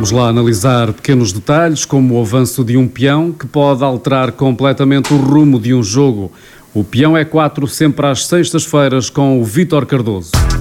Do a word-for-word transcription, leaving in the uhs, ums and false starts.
Vamos lá analisar pequenos detalhes, como o avanço de um peão que pode alterar completamente o rumo de um jogo. O Peão é quatro, sempre às sextas-feiras, com o Vítor Cardoso.